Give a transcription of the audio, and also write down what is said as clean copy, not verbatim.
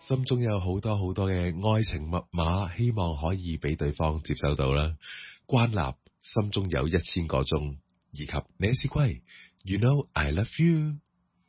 心中有好多好多嘅愛情密碼，希望可以俾對方接受到啦。關立心中有1000個鐘，以及你是貴 You know I love you。